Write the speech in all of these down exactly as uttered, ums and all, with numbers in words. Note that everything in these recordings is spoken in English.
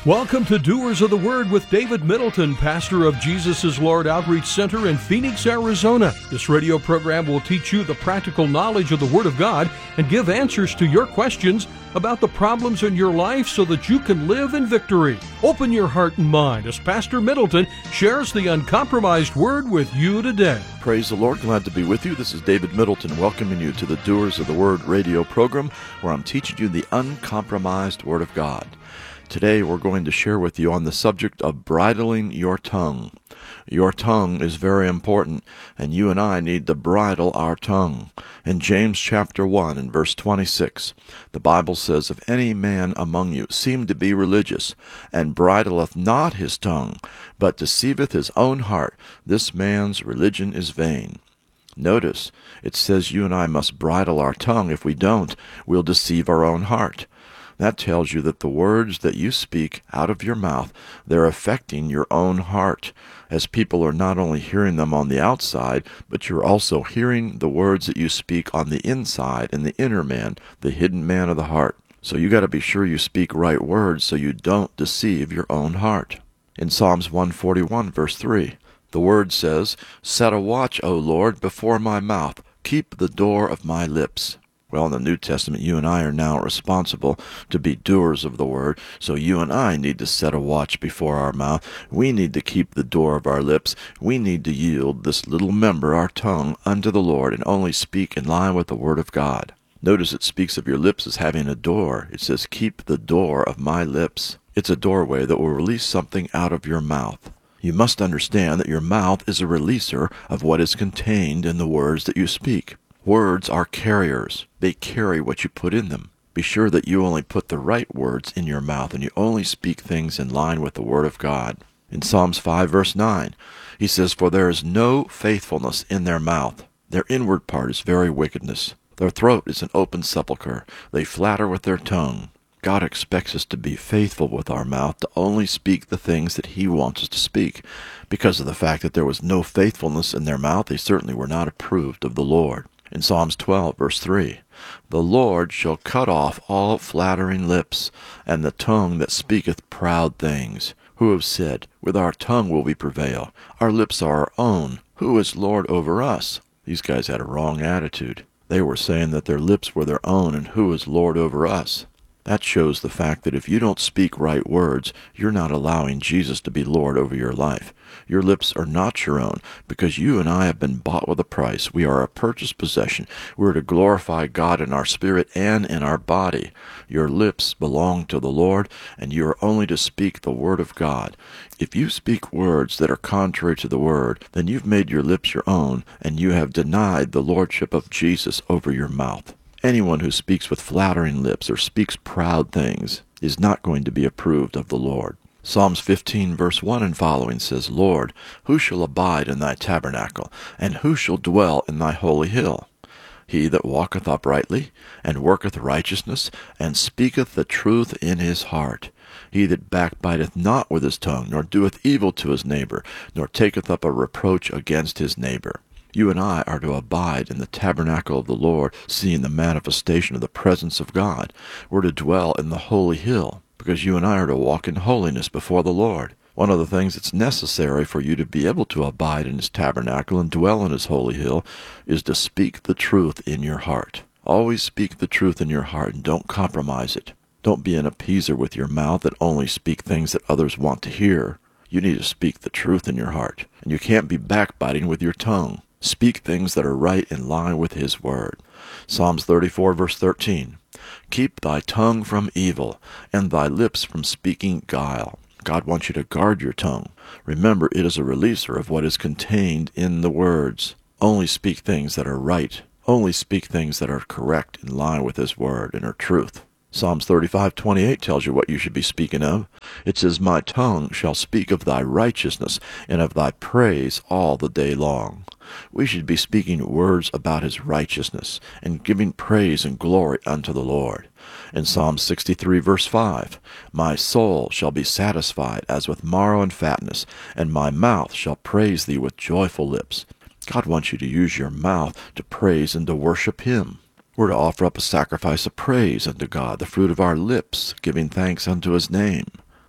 Welcome to Doers of the Word with David Middleton, pastor of Jesus is Lord Outreach Center in Phoenix, Arizona. This radio program will teach you the practical knowledge of the Word of God and give answers to your questions about the problems in your life so that you can live in victory. Open your heart and mind as Pastor Middleton shares the uncompromised Word with you today. Praise the Lord. Glad to be with you. This is David Middleton welcoming you to the Doers of the Word radio program where I'm teaching you the uncompromised Word of God. Today we're going to share with you on the subject of bridling your tongue. Your tongue is very important, and you and I need to bridle our tongue. In James chapter one and verse twenty-six, the Bible says, "If any man among you seem to be religious, and bridleth not his tongue, but deceiveth his own heart, this man's religion is vain." Notice, it says you and I must bridle our tongue. If we don't, we'll deceive our own heart. That tells you that the words that you speak out of your mouth, they're affecting your own heart, as people are not only hearing them on the outside, but you're also hearing the words that you speak on the inside, in the inner man, the hidden man of the heart. So you got to be sure you speak right words so you don't deceive your own heart. In Psalms one forty-one, verse three, the word says, "Set a watch, O Lord, before my mouth, keep the door of my lips." Well, in the New Testament, you and I are now responsible to be doers of the Word, so you and I need to set a watch before our mouth. We need to keep the door of our lips. We need to yield this little member, our tongue, unto the Lord, and only speak in line with the Word of God. Notice it speaks of your lips as having a door. It says, "Keep the door of my lips." It's a doorway that will release something out of your mouth. You must understand that your mouth is a releaser of what is contained in the words that you speak. Words are carriers. They carry what you put in them. Be sure that you only put the right words in your mouth and you only speak things in line with the Word of God. In Psalms five, verse nine, he says, "For there is no faithfulness in their mouth. Their inward part is very wickedness. Their throat is an open sepulchre. They flatter with their tongue." God expects us to be faithful with our mouth, to only speak the things that He wants us to speak. Because of the fact that there was no faithfulness in their mouth, they certainly were not approved of the Lord. In Psalms twelve, verse three, "The Lord shall cut off all flattering lips, and the tongue that speaketh proud things. Who have said, With our tongue will we prevail. Our lips are our own. Who is Lord over us?" These guys had a wrong attitude. They were saying that their lips were their own, and who is Lord over us? That shows the fact that if you don't speak right words, you're not allowing Jesus to be Lord over your life. Your lips are not your own, because you and I have been bought with a price. We are a purchased possession. We're to glorify God in our spirit and in our body. Your lips belong to the Lord, and you are only to speak the Word of God. If you speak words that are contrary to the Word, then you've made your lips your own, and you have denied the Lordship of Jesus over your mouth. Anyone who speaks with flattering lips or speaks proud things is not going to be approved of the Lord. Psalms fifteen, verse one and following says, "Lord, who shall abide in thy tabernacle, and who shall dwell in thy holy hill? He that walketh uprightly, and worketh righteousness, and speaketh the truth in his heart. He that backbiteth not with his tongue, nor doeth evil to his neighbor, nor taketh up a reproach against his neighbor." You and I are to abide in the tabernacle of the Lord, seeing the manifestation of the presence of God. We're to dwell in the holy hill, because you and I are to walk in holiness before the Lord. One of the things that's necessary for you to be able to abide in His tabernacle and dwell in His holy hill is to speak the truth in your heart. Always speak the truth in your heart and don't compromise it. Don't be an appeaser with your mouth that only speak things that others want to hear. You need to speak the truth in your heart, and you can't be backbiting with your tongue. Speak things that are right in line with His Word. Psalms thirty-four, verse thirteen, "Keep thy tongue from evil, and thy lips from speaking guile." God wants you to guard your tongue. Remember, it is a releaser of what is contained in the words. Only speak things that are right. Only speak things that are correct in line with His Word and are truth. Psalms thirty-five, twenty-eight tells you what you should be speaking of. It says, "My tongue shall speak of thy righteousness, and of thy praise all the day long." We should be speaking words about His righteousness and giving praise and glory unto the Lord. In Psalm sixty-three, verse five, "My soul shall be satisfied as with marrow and fatness, and my mouth shall praise thee with joyful lips." God wants you to use your mouth to praise and to worship Him. We're to offer up a sacrifice of praise unto God, the fruit of our lips, giving thanks unto His name.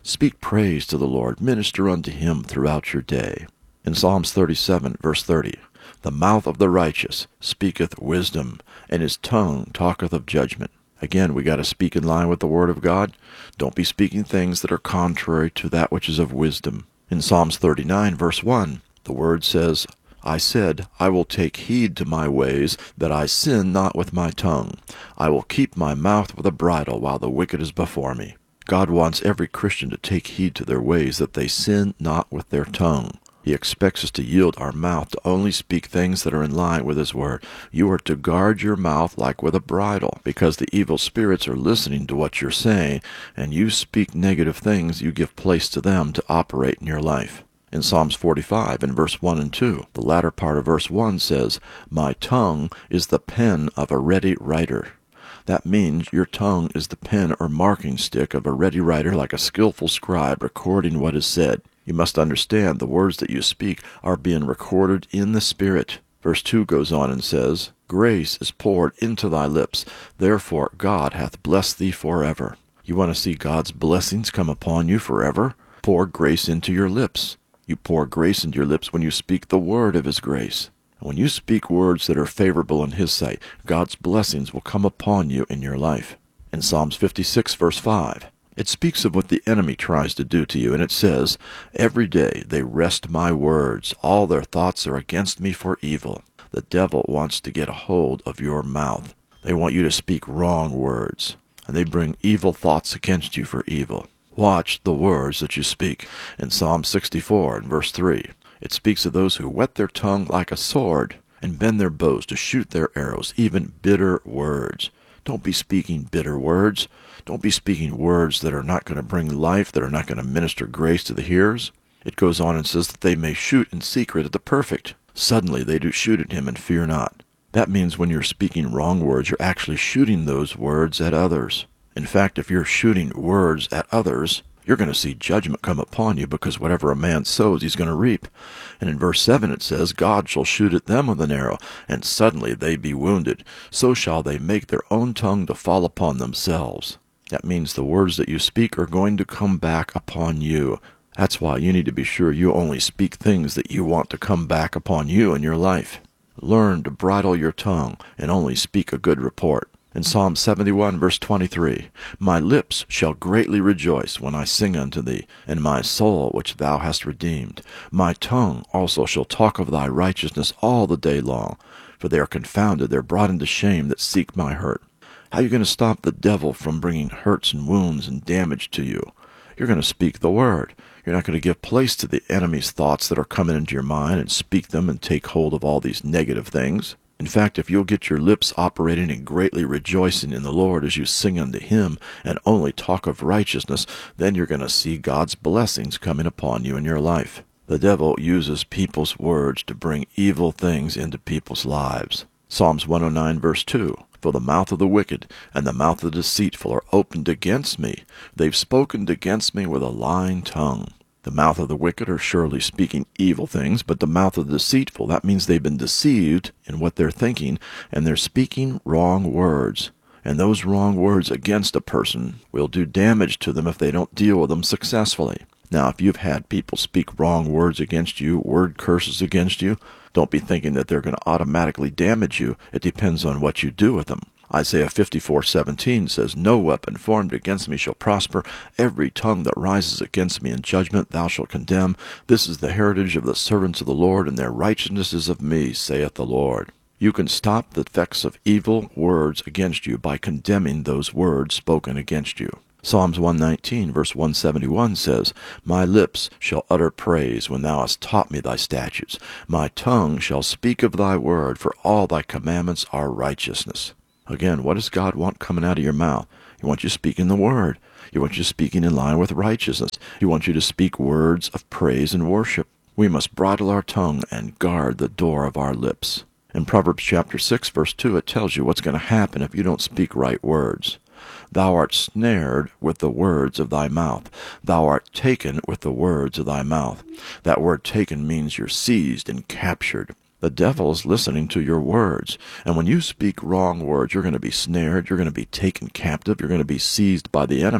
Speak praise to the Lord. Minister unto him throughout your day. In Psalms thirty-seven, verse thirty, the mouth of the righteous speaketh wisdom, and his tongue talketh of judgment. Again, we got to speak in line with the Word of God. Don't be speaking things that are contrary to that which is of wisdom. In Psalms thirty-nine, verse one, the Word says, I said, I will take heed to my ways, that I sin not with my tongue. I will keep my mouth with a bridle while the wicked is before me. God wants every Christian to take heed to their ways, that they sin not with their tongue. He expects us to yield our mouth to only speak things that are in line with His Word. You are to guard your mouth like with a bridle, because the evil spirits are listening to what you're saying, and you speak negative things, you give place to them to operate in your life. In Psalms forty-five, in verse one and two, the latter part of verse one says, My tongue is the pen of a ready writer. That means your tongue is the pen or marking stick of a ready writer, like a skillful scribe recording what is said. You must understand the words that you speak are being recorded in the Spirit. Verse two goes on and says, Grace is poured into thy lips, therefore God hath blessed thee forever. You want to see God's blessings come upon you forever? Pour grace into your lips. You pour grace into your lips when you speak the word of His grace. When you speak words that are favorable in His sight, God's blessings will come upon you in your life. In Psalms fifty-six, verse five, it speaks of what the enemy tries to do to you, and it says, Every day they wrest my words. All their thoughts are against me for evil. The devil wants to get a hold of your mouth. They want you to speak wrong words, and they bring evil thoughts against you for evil. Watch the words that you speak. In Psalm sixty-four, in verse three, it speaks of those who whet their tongue like a sword and bend their bows to shoot their arrows, even bitter words. Don't be speaking bitter words. Don't be speaking words that are not going to bring life, that are not going to minister grace to the hearers. It goes on and says that they may shoot in secret at the perfect. Suddenly they do shoot at him and fear not. That means when you're speaking wrong words, you're actually shooting those words at others. In fact, if you're shooting words at others, you're going to see judgment come upon you, because whatever a man sows, he's going to reap. And in verse seven it says, God shall shoot at them with an arrow, and suddenly they be wounded. So shall they make their own tongue to fall upon themselves. That means the words that you speak are going to come back upon you. That's why you need to be sure you only speak things that you want to come back upon you in your life. Learn to bridle your tongue and only speak a good report. In Psalm seventy-one, verse twenty-three, My lips shall greatly rejoice when I sing unto thee, and my soul which thou hast redeemed. My tongue also shall talk of thy righteousness all the day long, for they are confounded, they are brought into shame that seek my hurt. How are you going to stop the devil from bringing hurts and wounds and damage to you? You're going to speak the word. You're not going to give place to the enemy's thoughts that are coming into your mind and speak them and take hold of all these negative things. In fact, if you'll get your lips operating and greatly rejoicing in the Lord as you sing unto Him and only talk of righteousness, then you're going to see God's blessings coming upon you in your life. The devil uses people's words to bring evil things into people's lives. Psalms one oh nine, verse two, For the mouth of the wicked and the mouth of the deceitful are opened against me. They've spoken against me with a lying tongue. The mouth of the wicked are surely speaking evil things, but the mouth of the deceitful, that means they've been deceived in what they're thinking, and they're speaking wrong words. And those wrong words against a person will do damage to them if they don't deal with them successfully. Now, if you've had people speak wrong words against you, word curses against you, don't be thinking that they're going to automatically damage you. It depends on what you do with them. Isaiah fifty-four seventeen says, No weapon formed against me shall prosper. Every tongue that rises against me in judgment thou shalt condemn. This is the heritage of the servants of the Lord, and their righteousness is of me, saith the Lord. You can stop the effects of evil words against you by condemning those words spoken against you. Psalms one nineteen, verse one seventy-one says, My lips shall utter praise when thou hast taught me thy statutes. My tongue shall speak of thy word, for all thy commandments are righteousness. Again, what does God want coming out of your mouth? He wants you speaking the word. He wants you speaking in line with righteousness. He wants you to speak words of praise and worship. We must bridle our tongue and guard the door of our lips. In Proverbs chapter six, verse two, it tells you what's going to happen if you don't speak right words. Thou art snared with the words of thy mouth. Thou art taken with the words of thy mouth. That word taken means you're seized and captured. The devil is listening to your words. And when you speak wrong words, you're going to be snared, you're going to be taken captive, you're going to be seized by the enemy.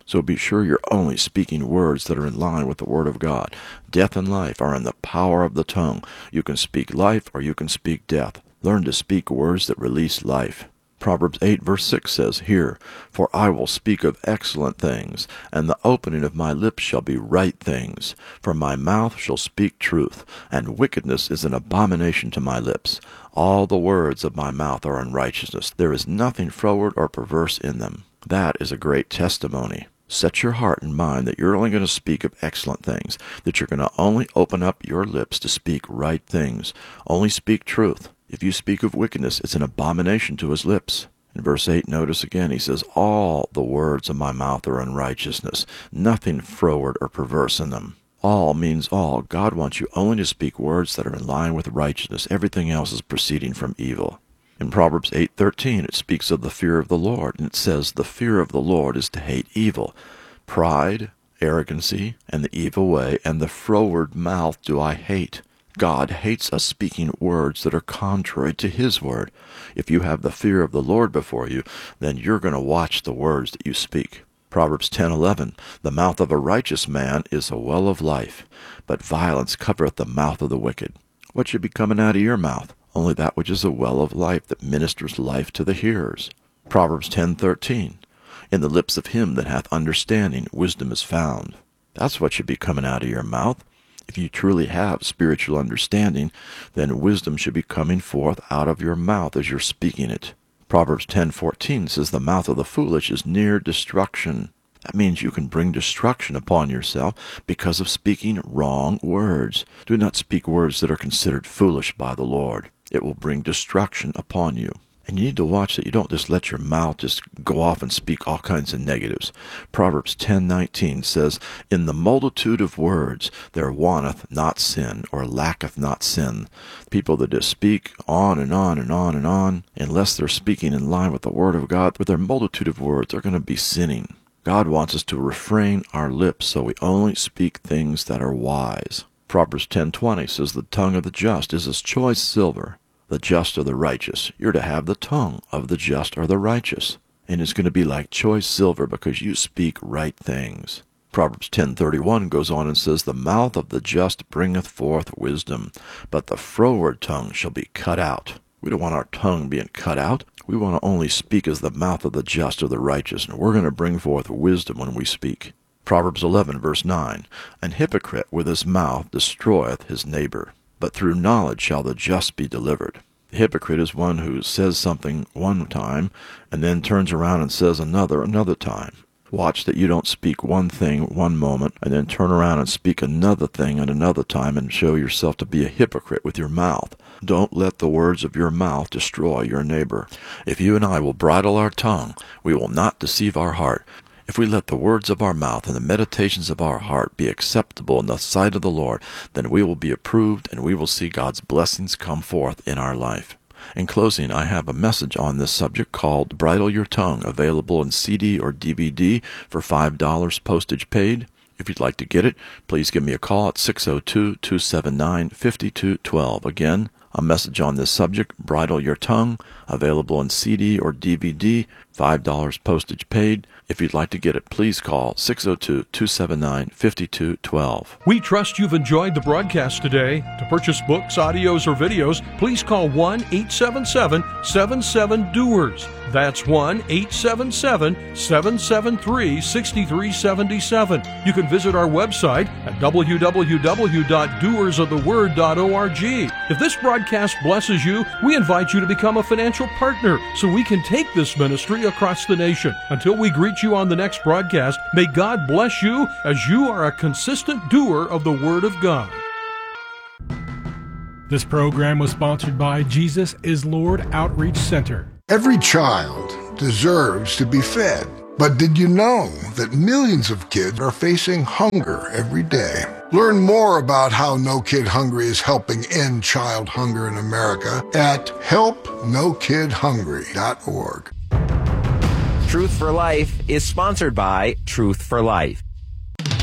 So be sure you're only speaking words that are in line with the Word of God. Death and life are in the power of the tongue. You can speak life or you can speak death. Learn to speak words that release life. Proverbs eight verse six says, Hear, for I will speak of excellent things, and the opening of my lips shall be right things. For my mouth shall speak truth, and wickedness is an abomination to my lips. All the words of my mouth are unrighteousness. There is nothing froward or perverse in them. That is a great testimony. Set your heart and mind that you're only going to speak of excellent things, that you're going to only open up your lips to speak right things. Only speak truth. If you speak of wickedness, it's an abomination to his lips. In verse eight, notice again, he says, All the words of my mouth are unrighteousness, nothing froward or perverse in them. All means all. God wants you only to speak words that are in line with righteousness. Everything else is proceeding from evil. In Proverbs eight thirteen, it speaks of the fear of the Lord, and it says, The fear of the Lord is to hate evil. Pride, arrogancy, and the evil way, and the froward mouth do I hate. God hates us speaking words that are contrary to His word. If you have the fear of the Lord before you, then you're going to watch the words that you speak. Proverbs ten eleven, The mouth of a righteous man is a well of life, but violence covereth the mouth of the wicked. What should be coming out of your mouth? Only that which is a well of life that ministers life to the hearers. Proverbs ten thirteen, In the lips of him that hath understanding wisdom is found. That's what should be coming out of your mouth. If you truly have spiritual understanding, then wisdom should be coming forth out of your mouth as you're speaking it. Proverbs ten fourteen says, The mouth of the foolish is near destruction. That means you can bring destruction upon yourself because of speaking wrong words. Do not speak words that are considered foolish by the Lord. It will bring destruction upon you. And you need to watch that you don't just let your mouth just go off and speak all kinds of negatives. Proverbs ten nineteen says, In the multitude of words there wanteth not sin, or lacketh not sin. People that just speak on and on and on and on, unless they're speaking in line with the Word of God, with their multitude of words, are going to be sinning. God wants us to refrain our lips so we only speak things that are wise. Proverbs ten twenty says, The tongue of the just is as choice silver, the just or the righteous. You're to have the tongue of the just or the righteous. And it's going to be like choice silver because you speak right things. Proverbs ten thirty-one goes on and says, The mouth of the just bringeth forth wisdom, but the froward tongue shall be cut out. We don't want our tongue being cut out. We want to only speak as the mouth of the just or the righteous, and we're going to bring forth wisdom when we speak. Proverbs eleven verse nine, An hypocrite with his mouth destroyeth his neighbor, but through knowledge shall the just be delivered. The hypocrite is one who says something one time and then turns around and says another another time. Watch that you don't speak one thing one moment and then turn around and speak another thing at another time and show yourself to be a hypocrite with your mouth. Don't let the words of your mouth destroy your neighbor. If you and I will bridle our tongue, we will not deceive our heart. If we let the words of our mouth and the meditations of our heart be acceptable in the sight of the Lord, then we will be approved and we will see God's blessings come forth in our life. In closing, I have a message on this subject called Bridle Your Tongue, available in C D or D V D for five dollars postage paid. If you'd like to get it, please give me a call at six oh two, two seven nine, five two one two. Again, a message on this subject, Bridle Your Tongue, available in C D or D V D, five dollars postage paid. If you'd like to get it, please call six oh two, two seven nine, five two one two. We trust you've enjoyed the broadcast today. To purchase books, audios, or videos, please call one eight seven seven, seven seven, D O E R S. That's one eight seven seven, seven seven three, six three seven seven. You can visit our website at w w w dot doers of the word dot org. If this broadcast blesses you, we invite you to become a financial partner so we can take this ministry across the nation. Until we greet you on the next broadcast, may God bless you as you are a consistent doer of the Word of God. This program was sponsored by Jesus is Lord Outreach Center. Every child deserves to be fed. But did you know that millions of kids are facing hunger every day? Learn more about how No Kid Hungry is helping end child hunger in America at help no kid hungry dot org. Truth for Life is sponsored by Truth for Life.